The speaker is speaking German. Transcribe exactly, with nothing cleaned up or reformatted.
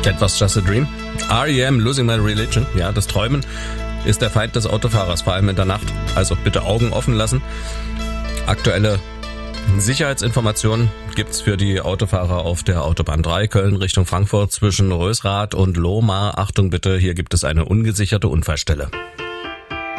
That was just a dream. R E M, Losing My Religion. Ja, das Träumen ist der Feind des Autofahrers, vor allem in der Nacht. Also bitte Augen offen lassen. Aktuelle Sicherheitsinformationen gibt's für die Autofahrer auf der Autobahn drei Köln Richtung Frankfurt zwischen Rösrath und Lohmar. Achtung bitte, hier gibt es eine ungesicherte Unfallstelle.